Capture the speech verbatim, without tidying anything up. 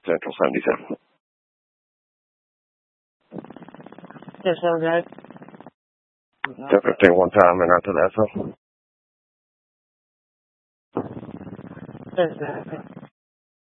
Central seventy-seven. Yes, sir, guys. ten fifteen one time and after that, so. Yes, sir.